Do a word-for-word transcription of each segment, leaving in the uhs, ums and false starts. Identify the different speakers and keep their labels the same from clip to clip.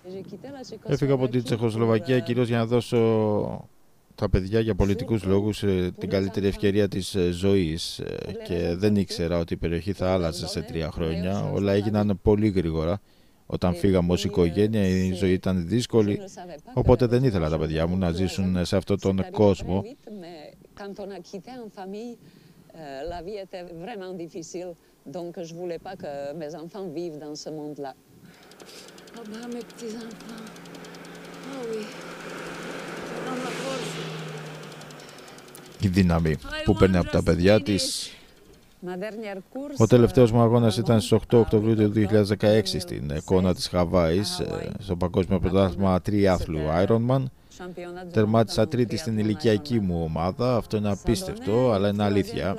Speaker 1: Έφυγα από την Τσεχοσλοβακία κυρίως για να δώσω τα παιδιά για πολιτικούς λόγους την καλύτερη ευκαιρία της ζωής και δεν ήξερα ότι η περιοχή θα άλλαζε σε τρία χρόνια. Όλα έγιναν πολύ γρήγορα. Όταν φύγαμε ως οικογένεια η ζωή ήταν δύσκολη, οπότε δεν ήθελα τα παιδιά μου να ζήσουν σε αυτόν τον κόσμο. Η δύναμη που παίρνει από τα παιδιά της. Ο τελευταίος μου αγώνας ήταν στις οκτώ Οκτωβρίου του δύο χιλιάδες δεκαέξι στην Κόνα της Χαβάης, στο Παγκόσμιο Πρωτάθλημα Τριάθλου Ironman. Τερμάτισα τρίτη στην ηλικιακή μου ομάδα. Αυτό είναι απίστευτο, αλλά είναι αλήθεια.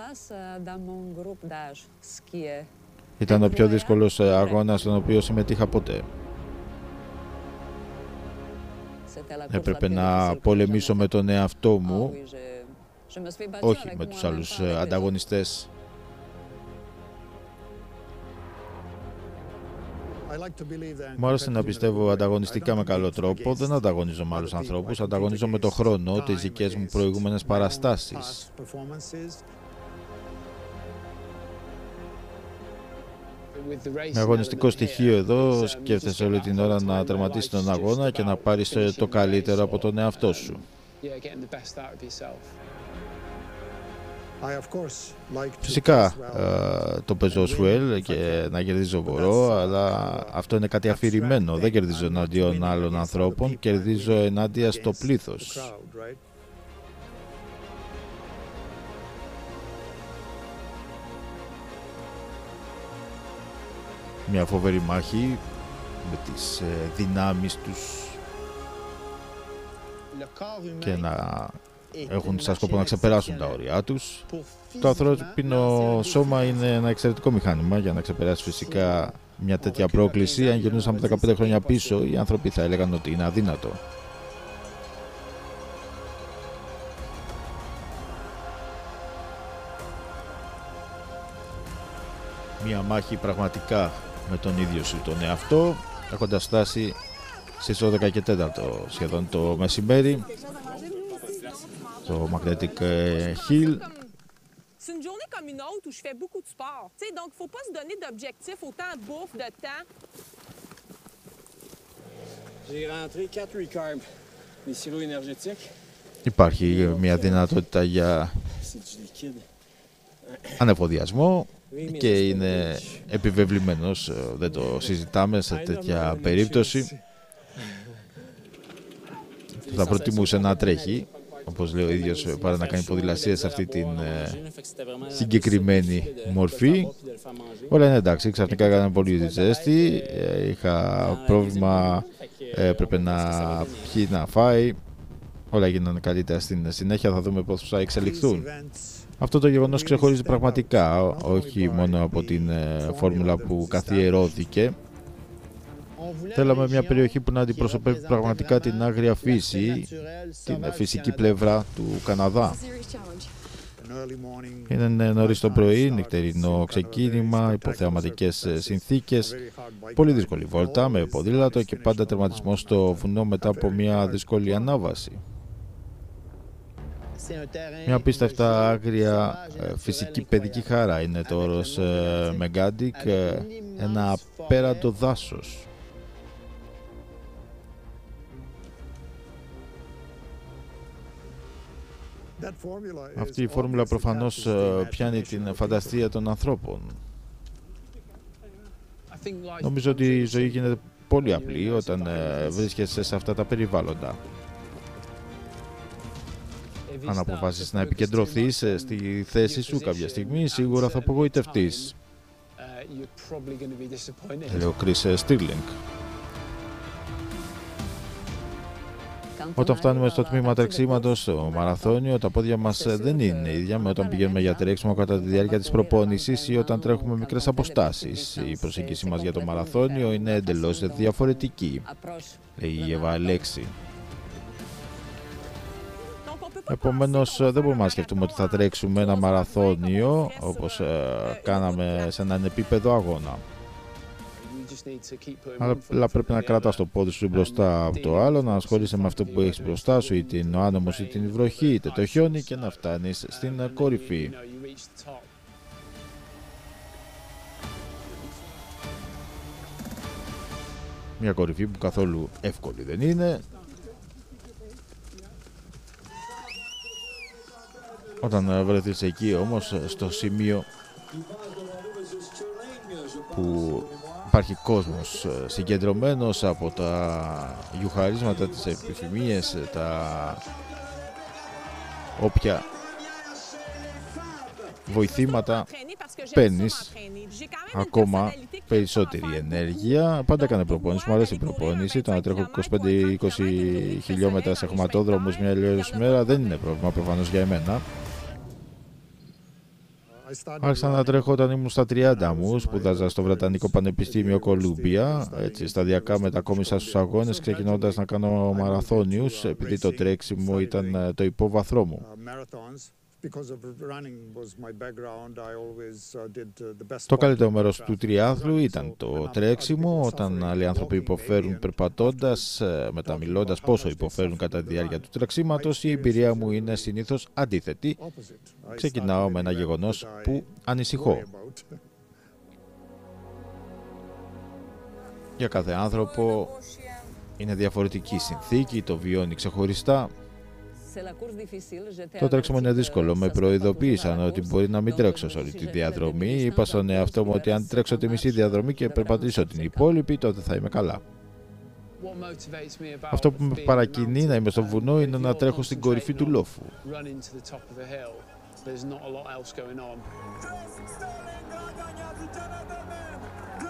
Speaker 1: Ήταν ο πιο δύσκολος αγώνας στον οποίο συμμετείχα ποτέ. Έπρεπε να πολεμήσω με τον εαυτό μου, όχι με τους άλλους ανταγωνιστές. Μου άρεσε να πιστεύω ανταγωνιστικά με καλό τρόπο. Δεν ανταγωνίζω με άλλους ανθρώπους, ανταγωνίζω με το χρόνο, τις δικές μου προηγούμενες παραστάσεις. Με αγωνιστικό στοιχείο εδώ σκέφτεσαι όλη την ώρα να τερματίσεις τον αγώνα και να πάρεις το καλύτερο από τον εαυτό σου. Φυσικά το παίζω σουέλ και να κερδίζω μπορώ, αλλά αυτό είναι κάτι αφηρημένο. Δεν κερδίζω εναντίον άλλων ανθρώπων, κερδίζω ενάντια στο πλήθος. Μια φοβερή μάχη με τις δυνάμεις τους και να έχουν σαν σκοπό να ξεπεράσουν τα όρια τους. Το ανθρώπινο σώμα είναι ένα εξαιρετικό μηχάνημα για να ξεπεράσει φυσικά μια τέτοια πρόκληση. Αν γυρνούσαμε δεκαπέντε χρόνια πίσω, οι άνθρωποι θα έλεγαν ότι είναι αδύνατο. Μια μάχη πραγματικά με τον ίδιο σου τον εαυτό, έχοντας φτάσει στις δώδεκα και τέσσερα σχεδόν το μεσημέρι, το Magnetic Hill.
Speaker 2: C'est une journée comme une autre où je fais beaucoup de sport. Tu sais, donc il faut pas se donner d'objectifs autant de bouffe, de temps.
Speaker 3: J'ai rentré quatre recarbs, des sirops énergétiques.
Speaker 1: Υπάρχει μια δυνατότητα για ανεφοδιασμό και είναι επιβεβλημένος, δεν το συζητάμε σε τέτοια περίπτωση. Θα προτιμούσε να τρέχει, όπως λέει ο ίδιος, παρά να κάνει ποδηλασία σε αυτή την ε, συγκεκριμένη μορφή. Όλα είναι εντάξει, ξαφνικά έκανα πολύ ζέστη, ε, είχα πρόβλημα, ε, έπρεπε να πιει, να φάει. Όλα γίνανε καλύτερα στην συνέχεια, θα δούμε πώς θα εξελιχθούν. Αυτό το γεγονός ξεχωρίζει πραγματικά, όχι μόνο από την ε, φόρμουλα που καθιερώθηκε. Θέλαμε μια περιοχή που να αντιπροσωπεύει πραγματικά την άγρια φύση, την φυσική πλευρά του Καναδά. Είναι νωρίς το πρωί, νυχτερινό ξεκίνημα, υποθεαματικές συνθήκες, πολύ δύσκολη βόλτα με ποδήλατο και πάντα τερματισμό στο βουνό μετά από μια δύσκολη ανάβαση. Μια απίστευτα άγρια φυσική παιδική χαρά είναι το όρος Μεγάντικ, ένα απέραντο δάσος. Αυτή η φόρμουλα προφανώς πιάνει την φαντασία των ανθρώπων. Νομίζω ότι η ζωή γίνεται πολύ απλή όταν βρίσκεσαι σε αυτά τα περιβάλλοντα. Αν αποφάσεις να επικεντρωθείς στη θέση σου κάποια στιγμή, σίγουρα θα απογοητευτείς. Λέει ο Chris Stirling. Όταν φτάνουμε στο τμήμα τρεξίματος, στο μαραθώνιο, τα πόδια μας δεν είναι ίδια με όταν πηγαίνουμε για τρέξιμο κατά τη διάρκεια της προπόνησης ή όταν τρέχουμε μικρές αποστάσεις. Η προσέγγιση μας για το μαραθώνιο είναι εντελώς διαφορετική, λέει η Εύα Αλέξη. Επομένως, δεν μπορούμε να σκεφτούμε ότι θα τρέξουμε ένα μαραθώνιο όπως ε, κάναμε σε έναν επίπεδο αγώνα. Αλλά πρέπει να κρατάς το πόδι σου μπροστά από το άλλο, να ασχολείσαι με αυτό που έχεις μπροστά σου, είτε είναι ο άνεμος, είτε είναι η βροχή, είτε το χιόνι, και να φτάνεις στην κορυφή. Μια κορυφή που καθόλου εύκολη δεν είναι. Όταν βρεθείς εκεί όμως, στο σημείο που υπάρχει κόσμος συγκεντρωμένος από τα γιουχαρίσματα, τις επιθυμίες, τα όποια βοηθήματα, παίρνεις ακόμα περισσότερη ενέργεια. Πάντα έκανε προπόνηση, μου αρέσει η προπόνηση. Το να τρέχω είκοσι πέντε με είκοσι χιλιόμετρα σε χωματόδρομους μια άλλη μέρα δεν είναι πρόβλημα προφανώς για εμένα. Άρχισα να τρέχω όταν ήμουν στα τριάντα μου, σπούδαζα στο Βρετανικό Πανεπιστήμιο Κολούμπια. Έτσι, σταδιακά μετακόμισα στους αγώνες, ξεκινώντας να κάνω μαραθώνιους, επειδή το τρέξιμο ήταν το υπόβαθρό μου. Το καλύτερο μέρος του τριάθλου ήταν το τρέξιμο, όταν άλλοι άνθρωποι υποφέρουν περπατώντας, μεταμιλώντας πόσο υποφέρουν κατά τη διάρκεια του τρεξίματος, η εμπειρία μου είναι συνήθως αντίθετη. Ξεκινάω με ένα γεγονός που ανησυχώ. Για κάθε άνθρωπο είναι διαφορετική συνθήκη, το βιώνει ξεχωριστά. Το τρέξιμο είναι δύσκολο. Με προειδοποίησαν ότι μπορεί να μην τρέξω σε όλη τη διαδρομή. Είπα στον εαυτό μου ότι αν τρέξω τη μισή διαδρομή και περπατήσω την υπόλοιπη, τότε θα είμαι καλά. Αυτό που με παρακινεί να είμαι στο βουνό είναι να τρέχω στην κορυφή του λόφου.